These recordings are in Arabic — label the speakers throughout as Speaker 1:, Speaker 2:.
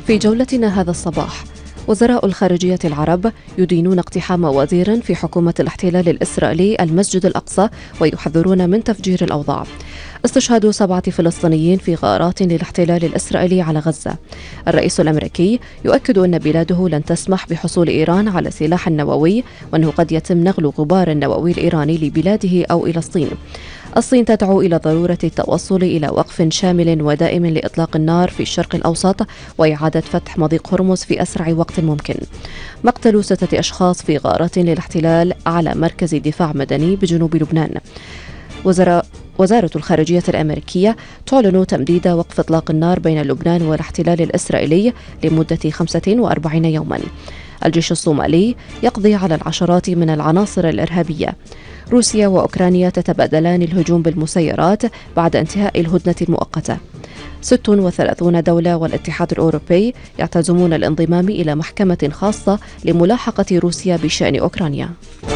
Speaker 1: في جولتنا هذا الصباح، وزراء الخارجية العرب يدينون اقتحام وزير في حكومة الاحتلال الإسرائيلي المسجد الأقصى ويحذرون من تفجير الأوضاع. استشهاد 7 فلسطينيين في غارات للاحتلال الإسرائيلي على غزة. الرئيس الأمريكي يؤكد أن بلاده لن تسمح بحصول إيران على سلاح نووي، وأنه قد يتم نقل غبار النووي الإيراني لبلاده أو إلى الصين. الصين تدعو إلى ضرورة التوصل إلى وقف شامل ودائم لإطلاق النار في الشرق الأوسط وإعادة فتح مضيق هرمز في أسرع وقت ممكن. مقتل 6 أشخاص في غارات للاحتلال على مركز دفاع مدني بجنوب لبنان. وزارة الخارجية الأمريكية تعلن تمديد وقف إطلاق النار بين لبنان والاحتلال الإسرائيلي لمدة 45 يوما. الجيش الصومالي يقضي على العشرات من العناصر الإرهابية. روسيا وأوكرانيا تتبادلان الهجوم بالمسيرات بعد انتهاء الهدنة المؤقتة. 36 دولة والاتحاد الأوروبي يعتزمون الانضمام إلى محكمة خاصة لملاحقة روسيا بشأن أوكرانيا.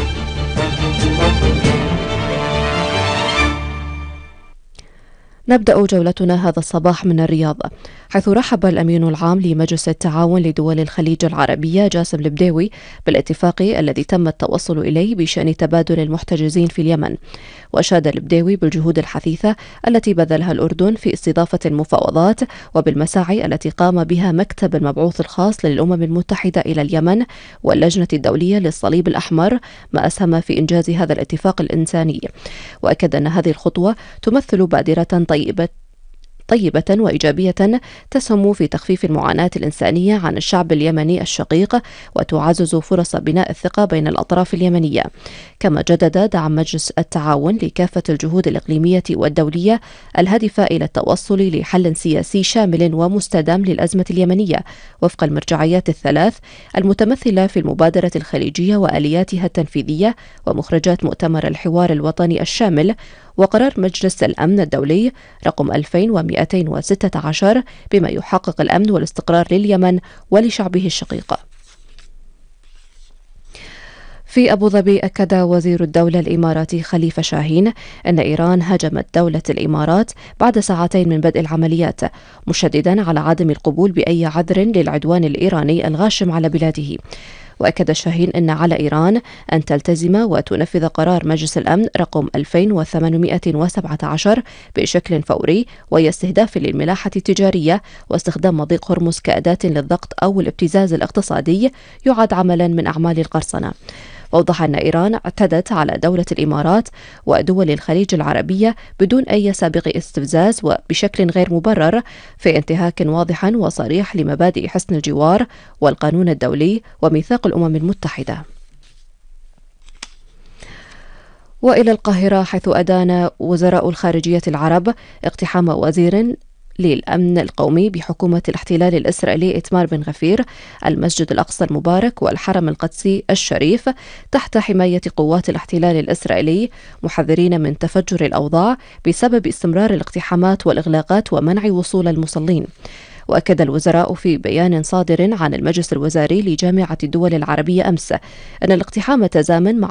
Speaker 1: نبدأ جولتنا هذا الصباح من الرياض، حيث رحب الأمين العام لمجلس التعاون لدول الخليج العربية جاسم البديوي بالاتفاق الذي تم التوصل إليه بشأن تبادل المحتجزين في اليمن. وأشاد البديوي بالجهود الحثيثة التي بذلها الأردن في استضافة المفاوضات وبالمساعي التي قام بها مكتب المبعوث الخاص للأمم المتحدة إلى اليمن واللجنة الدولية للصليب الأحمر، ما أسهم في إنجاز هذا الاتفاق الإنساني. وأكد أن هذه الخطوة تمثل بادرة طيبة وإيجابية تسهم في تخفيف المعاناة الإنسانية عن الشعب اليمني الشقيق وتعزز فرص بناء الثقة بين الأطراف اليمنية. كما جدد دعم مجلس التعاون لكافة الجهود الإقليمية والدولية الهادفة إلى التوصل لحل سياسي شامل ومستدام للأزمة اليمنية وفق المرجعيات الثلاث المتمثلة في المبادرة الخليجية وآلياتها التنفيذية ومخرجات مؤتمر الحوار الوطني الشامل وقرار مجلس الأمن الدولي رقم 2216 بما يحقق الأمن والاستقرار لليمن ولشعبه الشقيق. في أبو ظبي أكد وزير الدولة الإماراتي خليفة شاهين أن إيران هاجمت دولة الإمارات بعد ساعتين من بدء العمليات، مشددا على عدم القبول بأي عذر للعدوان الإيراني الغاشم على بلاده. وأكد شاهين أن على إيران أن تلتزم وتنفذ قرار مجلس الأمن رقم 2817 بشكل فوري وهي استهداف للملاحة التجارية واستخدام مضيق هرمز كأداة للضغط أو الابتزاز الاقتصادي يعد عملا من أعمال القرصنة. وأوضح أن إيران اعتدت على دولة الإمارات ودول الخليج العربية بدون أي سابق استفزاز وبشكل غير مبرر في انتهاك واضح وصريح لمبادئ حسن الجوار والقانون الدولي وميثاق الأمم المتحدة. وإلى القاهرة، حيث أدان وزراء الخارجية العرب اقتحام وزير للأمن القومي بحكومة الاحتلال الإسرائيلي إتمار بن غفير المسجد الأقصى المبارك والحرم القدسي الشريف تحت حماية قوات الاحتلال الإسرائيلي، محذرين من تفجر الأوضاع بسبب استمرار الاقتحامات والإغلاقات ومنع وصول المصلين. وأكد الوزراء في بيان صادر عن المجلس الوزاري لجامعة الدول العربية أمس أن الاقتحام تزامن مع